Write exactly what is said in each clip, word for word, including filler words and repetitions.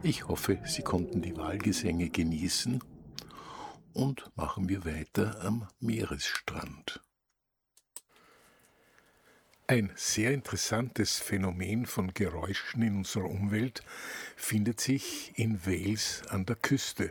Ich hoffe, Sie konnten die Walgesänge genießen und machen wir weiter am Meeresstrand. Ein sehr interessantes Phänomen von Geräuschen in unserer Umwelt findet sich in Wales an der Küste.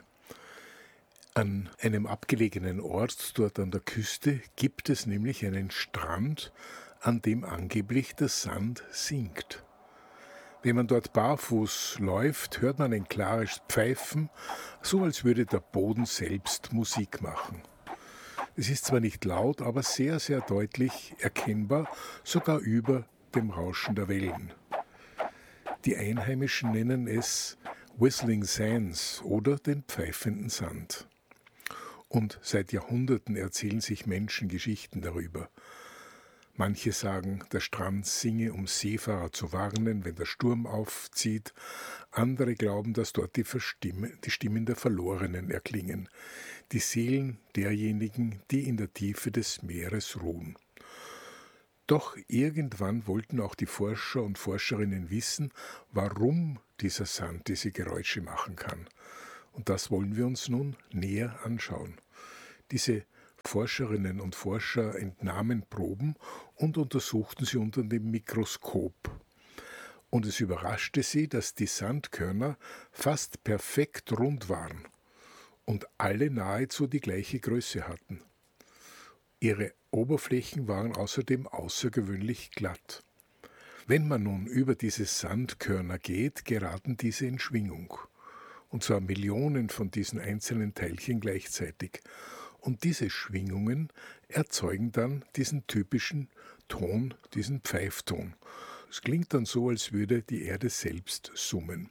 An einem abgelegenen Ort dort an der Küste gibt es nämlich einen Strand, an dem angeblich der Sand sinkt. Wenn man dort barfuß läuft, hört man ein klares Pfeifen, so als würde der Boden selbst Musik machen. Es ist zwar nicht laut, aber sehr, sehr deutlich erkennbar, sogar über dem Rauschen der Wellen. Die Einheimischen nennen es Whistling Sands oder den pfeifenden Sand. Und seit Jahrhunderten erzählen sich Menschen Geschichten darüber. Manche sagen, der Strand singe, um Seefahrer zu warnen, wenn der Sturm aufzieht. Andere glauben, dass dort die, Verstimme, die Stimmen der Verlorenen erklingen, die Seelen derjenigen, die in der Tiefe des Meeres ruhen. Doch irgendwann wollten auch die Forscher und Forscherinnen wissen, warum dieser Sand diese Geräusche machen kann. Und das wollen wir uns nun näher anschauen. Diese Forscherinnen und Forscher entnahmen Proben und untersuchten sie unter dem Mikroskop. Und es überraschte sie, dass die Sandkörner fast perfekt rund waren und alle nahezu die gleiche Größe hatten. Ihre Oberflächen waren außerdem außergewöhnlich glatt. Wenn man nun über diese Sandkörner geht, geraten diese in Schwingung. Und zwar Millionen von diesen einzelnen Teilchen gleichzeitig. Und diese Schwingungen erzeugen dann diesen typischen Ton, diesen Pfeifton. Es klingt dann so, als würde die Erde selbst summen.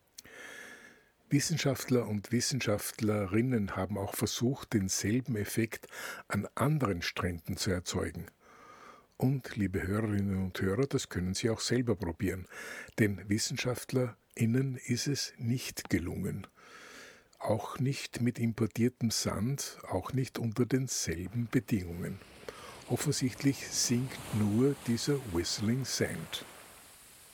Wissenschaftler und Wissenschaftlerinnen haben auch versucht, denselben Effekt an anderen Stränden zu erzeugen. Und, liebe Hörerinnen und Hörer, das können Sie auch selber probieren, denn WissenschaftlerInnen ist es nicht gelungen. Auch nicht mit importiertem Sand, auch nicht unter denselben Bedingungen. Offensichtlich sinkt nur dieser Whistling Sand.